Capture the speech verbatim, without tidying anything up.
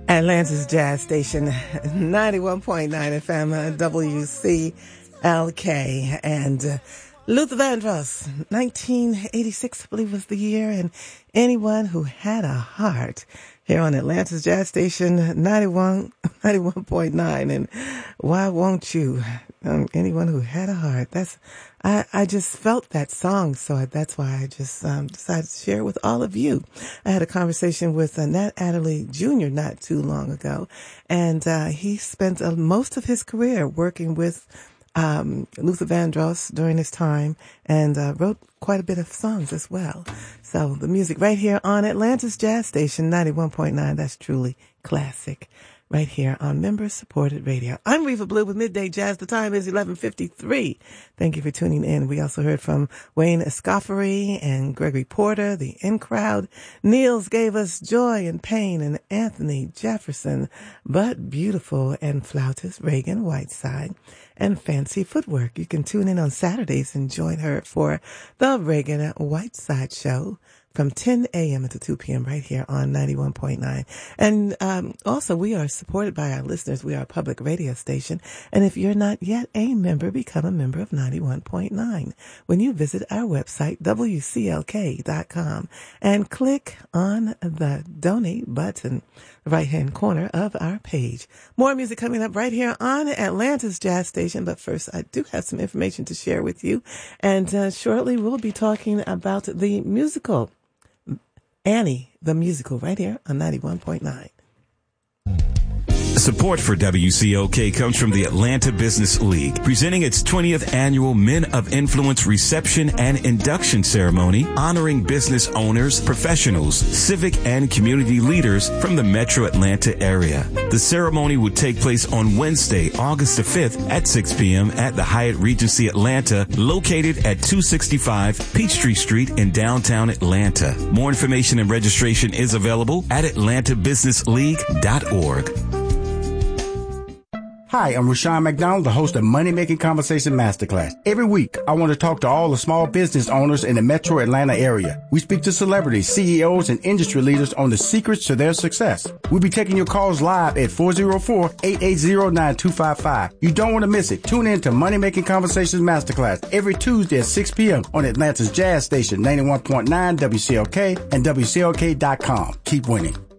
Atlanta's Jazz Station, ninety-one point nine F M, uh, W C L K. And uh, Luther Vandross, nineteen eighty-six, I believe was the year. And anyone who had a heart here on Atlanta's Jazz Station, ninety-one, ninety-one point nine. And why won't you? Um, anyone who had a heart. That's, I, I just felt that song. So I, that's why I just um, decided to share it with all of you. I had a conversation with uh, Nat Adderley Junior not too long ago. And uh, he spent uh, most of his career working with um, Luther Vandross during his time and uh, wrote quite a bit of songs as well. So the music right here on Atlanta's Jazz Station, ninety-one point nine, that's truly classic. Right here on member-supported radio. I'm Reva Blue with Midday Jazz. The time is eleven fifty-three. Thank you for tuning in. We also heard from Wayne Escoffery and Gregory Porter, the In Crowd. Niels gave us Joy and Pain, and Anthony Jefferson, But Beautiful, and flautist Reagan Whiteside, and Fancy Footwork. You can tune in on Saturdays and join her for the Reagan Whiteside Show from ten a.m. until two p.m. right here on ninety-one point nine. And um, also, we are supported by our listeners. We are a public radio station. And if you're not yet a member, become a member of ninety-one point nine when you visit our website, W C L K dot com, and click on the donate button, right-hand corner of our page. More music coming up right here on Atlanta's Jazz Station. But first, I do have some information to share with you. And uh, shortly, we'll be talking about the musical Annie, the musical, right here on ninety-one point nine. Support for W C L K comes from the Atlanta Business League, presenting its twentieth annual Men of Influence reception and induction ceremony, honoring business owners, professionals, civic and community leaders from the metro Atlanta area. The ceremony will take place on Wednesday, August the fifth at six p.m. at the Hyatt Regency Atlanta, located at two sixty-five Peachtree Street in downtown Atlanta. More information and registration is available at atlanta business league dot org. Hi, I'm Rashawn McDonald, the host of Money Making Conversation Masterclass. Every week, I want to talk to all the small business owners in the metro Atlanta area. We speak to celebrities, C E Os, and industry leaders on the secrets to their success. We'll be taking your calls live at four oh four, eight eight zero, nine two five five. You don't want to miss it. Tune in to Money Making Conversations Masterclass every Tuesday at six p.m. on Atlanta's Jazz Station, ninety-one point nine W C L K and W C L K dot com. Keep winning.